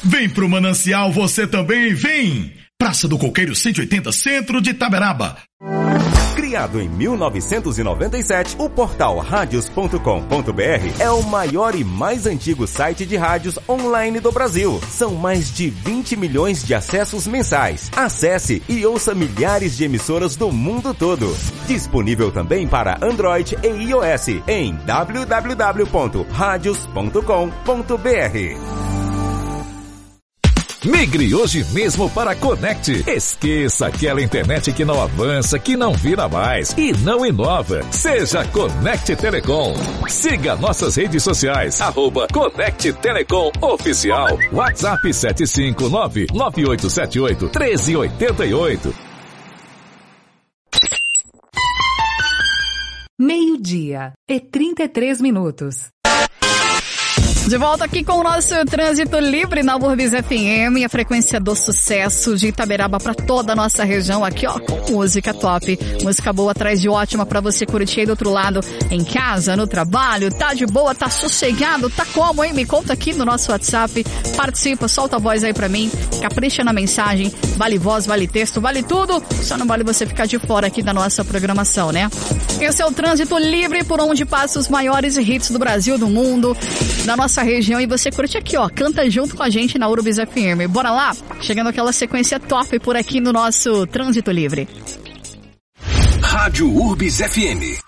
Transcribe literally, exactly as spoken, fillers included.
Vem pro Manancial você também, vem! Praça do Coqueiro cento e oitenta, centro de Itaberaba. Criado em mil novecentos e noventa e sete, o portal radios ponto com ponto b r é o maior e mais antigo site de rádios online do Brasil. São mais de vinte milhões de acessos mensais. Acesse e ouça milhares de emissoras do mundo todo. Disponível também para Android e iOS em w w w ponto radios ponto com ponto b r. Migre hoje mesmo para a Conect. Esqueça aquela internet que não avança, que não vira mais e não inova. Seja Conect Telecom. Siga nossas redes sociais, arroba Conect Telecom Oficial. WhatsApp sete cinco nove, nove oito sete oito, um três oito oito. Meio-dia e trinta e três minutos. De volta aqui com o nosso Trânsito Livre na Urbis F M, a frequência do sucesso de Itaberaba para toda a nossa região aqui, ó, com música top, música boa atrás de ótima para você curtir aí do outro lado, em casa, no trabalho, tá de boa, tá sossegado, tá como, hein? Me conta aqui no nosso WhatsApp, participa, solta a voz aí pra mim, capricha na mensagem, vale voz, vale texto, vale tudo, só não vale você ficar de fora aqui da nossa programação, né? Esse é o Trânsito Livre, por onde passa os maiores hits do Brasil, do mundo, da nossa região, e você curte aqui, ó, canta junto com a gente na Urbis F M. Bora lá? Chegando aquela sequência top por aqui no nosso Trânsito Livre. Rádio Urbis F M.